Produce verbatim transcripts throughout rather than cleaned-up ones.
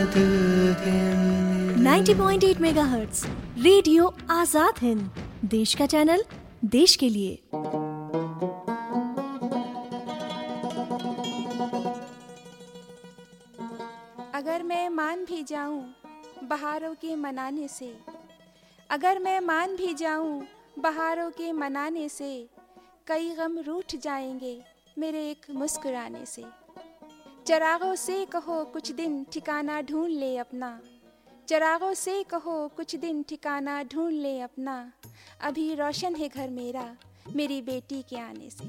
Ninety point eight megahertz radio Azad Hind, देश का channel, देश के लिए। अगर मैं मान भी जाऊं बहारों के मनाने से, अगर मैं मान भी जाऊं बहारों के मनाने से, कई गम रूठ जाएंगे मेरे एक मुस्कुराने से। चरागों से कहो कुछ दिन ठिकाना ढूंढ ले अपना, चरागों से कहो कुछ दिन ठिकाना ढूंढ ले अपना, अभी रोशन है घर मेरा मेरी बेटी के आने से।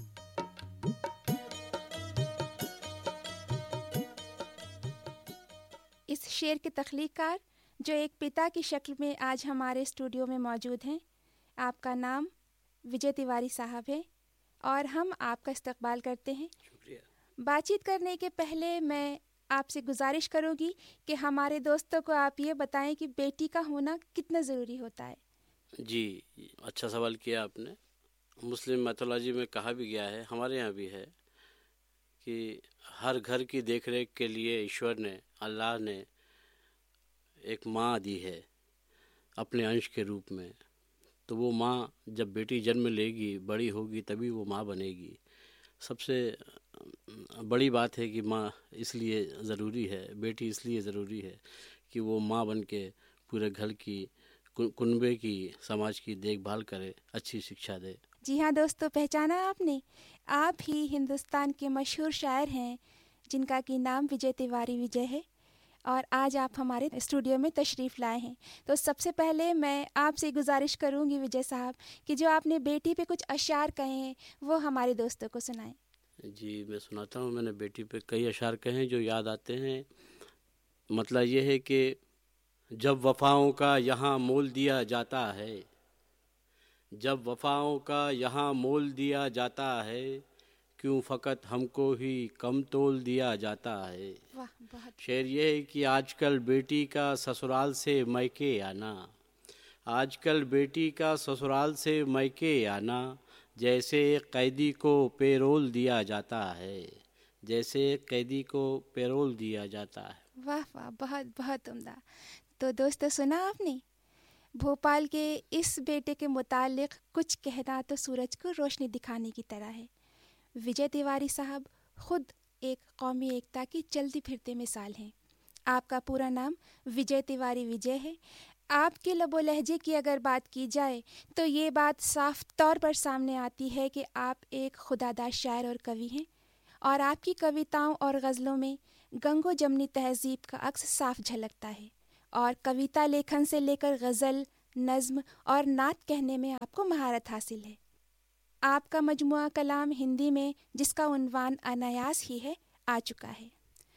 इस शेर के तख्लीकार जो एक पिता की शक्ल में आज हमारे स्टूडियो में मौजूद हैं, आपका नाम विजय तिवारी साहब है और हम आपका इस्तकबाल करते हैं। बातचीत करने के पहले मैं आपसे गुजारिश करूंगी कि हमारे दोस्तों को आप ये बताएं कि बेटी का होना कितना ज़रूरी होता है। जी, अच्छा सवाल किया आपने। मुस्लिम मैथोलॉजी में कहा भी गया है, हमारे यहाँ भी है, कि हर घर की देखरेख के लिए ईश्वर ने, अल्लाह ने एक माँ दी है अपने अंश के रूप में। तो वो माँ जब बेटी जन्म लेगी, बड़ी होगी, तभी वो माँ बनेगी। सबसे बड़ी बात है कि माँ इसलिए ज़रूरी है, बेटी इसलिए ज़रूरी है कि वो माँ बन के पूरे घर की, कुनबे की, समाज की देखभाल करे, अच्छी शिक्षा दे। जी हाँ दोस्तों, पहचाना आपने, आप ही हिंदुस्तान के मशहूर शायर हैं जिनका कि नाम विजय तिवारी विजय है और आज आप हमारे स्टूडियो में तशरीफ़ लाए हैं। तो सबसे पहले मैं आपसे गुजारिश करूंगी विजय साहब कि जो आपने बेटी पे कुछ अशार कहे हैं वो हमारे दोस्तों को सुनाएं। जी, मैं सुनाता हूँ। मैंने बेटी पे कई अशार कहे हैं जो याद आते हैं। मतलब ये है कि जब वफ़ाओं का यहाँ मोल दिया जाता है, जब वफ़ाओं का यहाँ मोल दिया जाता है, क्यों फ़कत हमको ही कम तोल दिया जाता है। वाह, बहुत। शेर ये है कि आजकल बेटी का ससुराल से मैके आना, आजकल बेटी का ससुराल से मैके आना, जैसे कैदी को पेरोल दिया जाता है, जैसे कैदी को पेरोल दिया जाता है। वाह वाह, बहुत बहुत उम्दा। तो दोस्तों, सुना आपने, भोपाल के इस बेटे के मुतालिक कुछ कहना तो सूरज को रोशनी दिखाने की तरह है। विजय तिवारी साहब खुद एक कौमी एकता की चलती फिरती मिसाल हैं। आपका पूरा नाम विजय तिवारी विजय है। आपके लबो लहजे की अगर बात की जाए तो ये बात साफ तौर पर सामने आती है कि आप एक खुदादार शायर और कवि हैं और आपकी कविताओं और गज़लों में गंगो जमनी तहज़ीब का अक्स साफ झलकता है और कविता लेखन से लेकर गज़ल, नज़्म और नात कहने में आपको महारत हासिल है। आपका मजमुआ कलाम हिंदी में, जिसका उन्वान अनायास ही है, आ चुका है।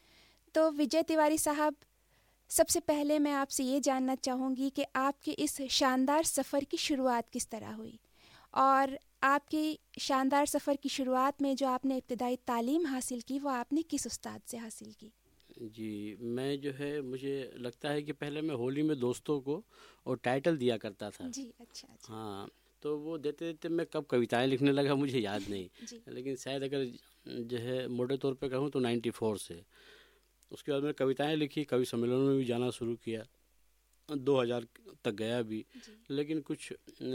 तो विजय तिवारी साहब, सबसे पहले मैं आपसे ये जानना चाहूँगी कि आपके इस शानदार सफ़र की शुरुआत किस तरह हुई और आपकी शानदार सफ़र की शुरुआत में जो आपने इब्तिदाई तालीम हासिल की वो आपने किस उस्ताद से हासिल की? जी, मैं जो है, मुझे लगता है कि पहले मैं होली में दोस्तों को और टाइटल दिया करता था। जी, अच्छा अच्छा। हाँ, तो वो देते देते मैं कब कविताएं लिखने लगा मुझे याद नहीं लेकिन शायद अगर जो है मोटे तौर पे कहूँ तो नाइन्टी फोर से। उसके बाद मैंने कविताएं लिखी, कवि सम्मेलनों में भी जाना शुरू किया, दो हज़ार तक गया भी, लेकिन कुछ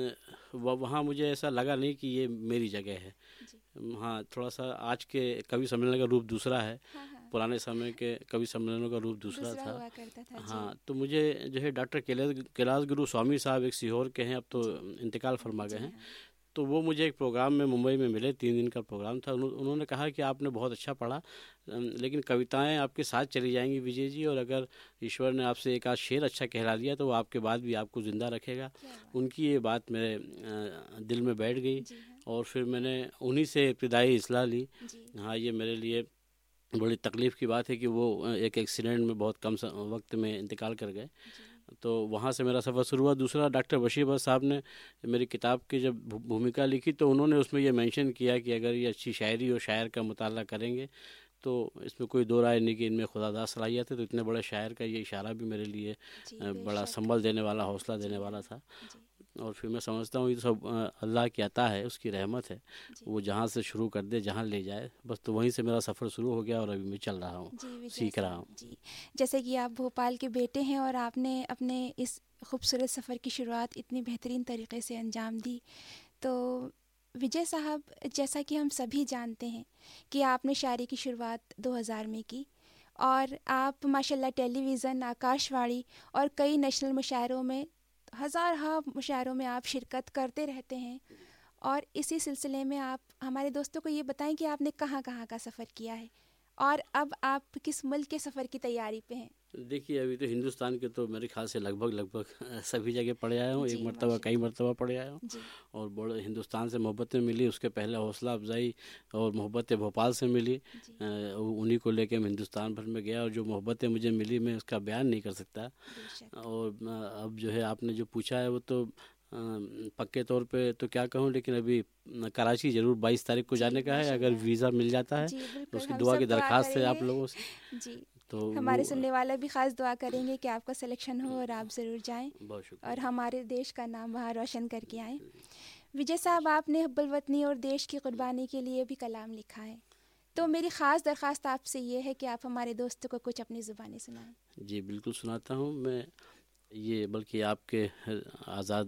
वहाँ मुझे ऐसा लगा नहीं कि ये मेरी जगह है। हाँ, थोड़ा सा आज के कवि सम्मेलन का रूप दूसरा है, हाँ हाँ। पुराने समय के कवि सम्मेलनों का रूप दूसरा, दूसरा था, हुआ करता था। हाँ, तो मुझे जो है डॉक्टर कैलाश कैलाश गुरु स्वामी साहब एक सीहोर के हैं, अब तो इंतकाल फरमा गए हैं, तो वो मुझे एक प्रोग्राम में मुंबई में मिले, तीन दिन का प्रोग्राम था। उन्होंने कहा कि आपने बहुत अच्छा पढ़ा, लेकिन कविताएं आपके साथ चली जाएंगी विजय जी, और अगर ईश्वर ने आपसे एक आध शेर अच्छा कहला दिया तो वो आपके बाद भी आपको ज़िंदा रखेगा। उनकी ये बात मेरे दिल में बैठ गई और फिर मैंने उन्हीं से इब्तिदाई इस्लाह ली। हाँ, ये मेरे लिए बड़ी तकलीफ़ की बात है कि वो एक एक्सीडेंट में बहुत कम वक्त में इंतकाल कर गए, तो वहाँ से मेरा सफ़र शुरू हुआ। दूसरा, डॉक्टर बशीर अहमद साहब ने मेरी किताब की जब भूमिका लिखी तो उन्होंने उसमें ये मेंशन किया कि अगर ये अच्छी शायरी और शायर का मुताला करेंगे तो इसमें कोई दो राय नहीं कि इनमें खुदादार सलाहियत है। तो इतने बड़े शायर का ये इशारा भी मेरे लिए बड़ा संबल देने वाला, हौसला देने वाला था। और फिर मैं समझता हूँ ये सब अ, अल्लाह की अता है, उसकी रहमत है। जी। वो जहाँ से शुरू कर दे, जहाँ ले जाए, बस तो वहीं से मेरा सफ़र शुरू हो गया और अभी मैं चल रहा हूँ, जी विजय सीख रहा साहब हूँ। जी, जैसे कि आप भोपाल के बेटे हैं और आपने अपने इस खूबसूरत सफ़र की शुरुआत इतनी बेहतरीन तरीके से अंजाम दी। तो विजय साहब, जैसा कि हम सभी जानते हैं कि आपने शायरी की शुरुआत दो हज़ार में की और आप माशाल्लाह टेलीविज़न, आकाशवाणी और कई नेशनल मुशायरों में, हज़ार हा मुशायरों में आप शिरकत करते रहते हैं। और इसी सिलसिले में आप हमारे दोस्तों को ये बताएं कि आपने कहाँ कहाँ का सफ़र किया है और अब आप किस मुल्क के सफ़र की तैयारी पे हैं। देखिए, अभी तो हिंदुस्तान के तो मेरे ख्याल से लगभग लगभग सभी जगह पढ़े आया हूँ, एक जी मरतबा कई माशाल्लाह। मरतबा पढ़े आया हूँ। जी और बड़े हिंदुस्तान से मोहब्बतें मिली, उसके पहले हौसला अफजाई और मोहब्बतें भोपाल से मिली। जी अ, उन्हीं को लेके मैं हिंदुस्तान भर में गया और जो मोहब्बतें मुझे मिली मैं उसका बयान नहीं कर सकता। बेशक। और अ, अब जो है आपने जो पूछा है वो तो अ, पक्के तौर पे तो क्या कहूँ, लेकिन अभी अ, कराची ज़रूर बाईस तारीख को जी जाने का है, अगर माशाल्लाह। वीज़ा मिल जाता है जी तो बिल्कुल, उसकी हम दुआ की सब दुआ दरख्वास्त है करेंगे। आप लोगों से। जी, तो हमारे वो सुनने वाले भी ख़ास दुआ करेंगे कि आपका सिलेक्शन हो और आप ज़रूर जाएं बहुत और शुक्रिया। हमारे देश का नाम वहाँ रोशन करके आएँ। विजय साहब, आपने हुब्बुल वतनी और देश की कुर्बानी के लिए भी कलाम लिखा है, तो मेरी ख़ास दरख्वास्त आपसे ये है कि आप हमारे दोस्तों को कुछ अपनी ज़ुबानी सुनाएं। जी बिल्कुल सुनाता हूँ मैं। ये बल्कि आपके आज़ाद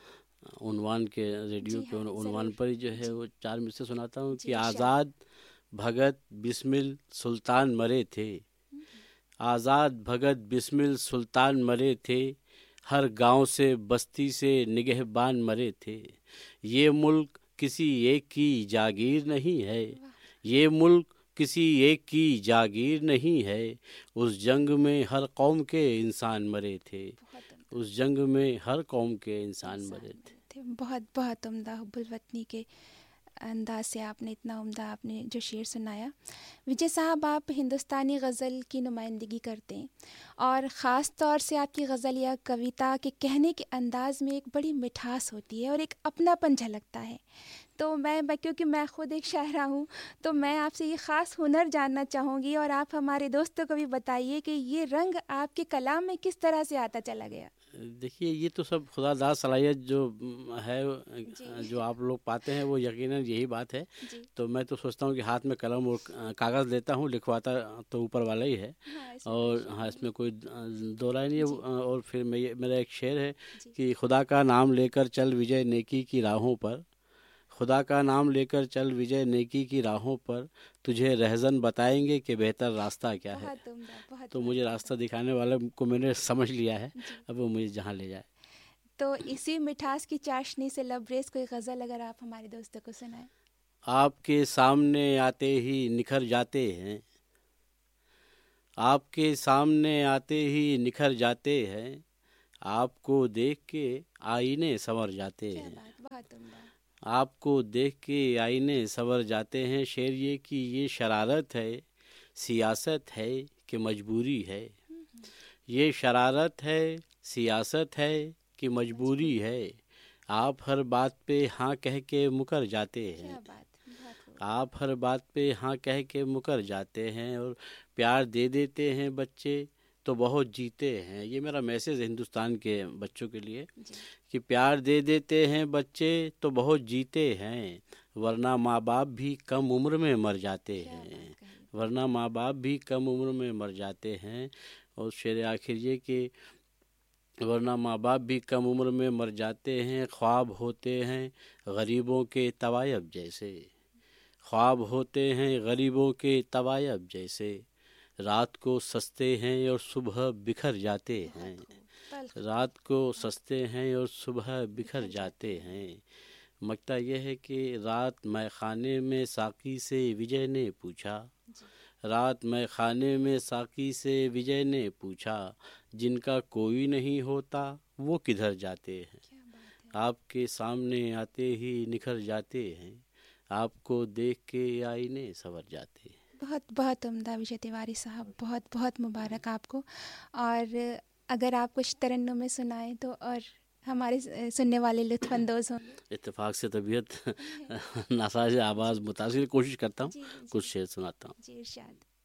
उन्वान के रेडियो जी के हाँ उन- उन्वान ज़रूर। पर ही जो है जी वो चार मिसरे सुनाता हूँ जी कि इरशाद। आज़ाद भगत बिस्मिल सुल्तान मरे थे, आज़ाद भगत बिस्मिल सुल्तान मरे थे, हर गांव से बस्ती से निगहबान मरे थे। ये मुल्क किसी एक की जागीर नहीं है, वाह। ये मुल्क किसी एक की जागीर नहीं है, उस जंग में हर कौम के इंसान मरे थे, बहुत उम्दा उस जंग में हर कौम के इंसान इंसान मरे थे। मेरे थे। बहुत बहुत उम्दा हुब्बुल वतनी के अंदाज से आपने इतना उम्दा आपने जो शेर सुनाया। विजय साहब, आप हिंदुस्तानी गज़ल की नुमाइंदगी करते हैं और ख़ास तौर से आपकी गज़ल या कविता के कहने के अंदाज में एक बड़ी मिठास होती है और एक अपनापन झलकता है। तो मैं मैं क्योंकि मैं खुद एक शायरा हूँ, तो मैं आपसे ये ख़ास हुनर जानना चाहूँगी और आप हमारे दोस्तों को भी बताइए कि ये रंग आपके कलाम में किस तरह से आता चला गया। देखिए, ये तो सब खुदादाद सलाहियत जो म, है जी जो आप लोग पाते हैं वो यकीनन यही बात है। जी तो मैं तो सोचता हूँ कि हाथ में कलम और कागज़ लेता हूँ, लिखवाता तो ऊपर वाला ही है। हाँ, इसमें कोई और शक हाँ, नहीं इसमें कोई दो राय नहीं है। जी और फिर मैं ये मेरा एक शेर है जी। कि खुदा का नाम लेकर चल विजय नेकी की राहों पर, खुदा का नाम लेकर चल विजय नेकी की राहों पर, तुझे रहज़न बताएंगे कि बेहतर रास्ता क्या है। बहुत उम्दा, बहुत तो बहुत मुझे उम्दा। रास्ता दिखाने वाले को मैंने समझ लिया है, जी, अब वो मुझे जहाँ ले जाए। तो इसी मिठास की चाशनी से लबरेज कोई गज़ल अगर आप हमारे दोस्तों को सुनाएं। आपके सामने आते ही निखर जाते हैं, आपके सामने आते ही निखर जाते हैं, आपको देख के आईने संवर जाते क्या हैं, बात, बहुत उम्दा। आपको देख के आईने संवर जाते हैं। शेर ये कि ये शरारत है, सियासत है कि मजबूरी है, ये शरारत है, सियासत है कि मजबूरी है, आप हर बात पे हाँ कह के मुकर जाते हैं, क्या बात, बहुत खूब। आप हर बात पे हाँ कह के मुकर जाते हैं, और प्यार दे देते हैं बच्चे तो बहुत जीते हैं। ये मेरा मैसेज हिंदुस्तान के बच्चों के लिए जी, कि प्यार दे देते हैं बच्चे तो बहुत जीते हैं, वरना माँ बाप भी कम उम्र में मर जाते क्या हैं, बात कही। वरना माँ बाप भी कम उम्र में मर जाते हैं। और शेर आखिर ये कि वरना माँ बाप भी कम उम्र में मर जाते हैं, ख्वाब होते हैं गरीबों के तवायब जैसे, ख्वाब होते हैं गरीबों के तवायब जैसे, रात को सस्ते हैं और सुबह बिखर जाते हैं, बहुत खूब, तल्ख रात को सस्ते हैं और सुबह बिखर बिखर जाते हैं। मकता यह है कि रात मैं खाने में साकी से विजय ने पूछा, जी, रात मैं खाने में साकी से विजय ने पूछा, जिनका कोई नहीं होता वो किधर जाते हैं, क्या बात है। आपके सामने आते ही निखर जाते हैं, आपको देख के आईने संवर जाते हैं। बहुत बहुत उम्दा विजय तिवारी साहब, बहुत बहुत मुबारक आपको। और अगर आप कुछ तरन्नुम में सुनाएं तो और हमारे स- सुनने वाले लुत्फ़अंदोज़ होंगे। इत्तेफाक से तबीयत नासाज आवाज़ मुतासिर कोशिश करता हूँ, जी कुछ जी शेर सुनाता हूँ। जी इरशाद।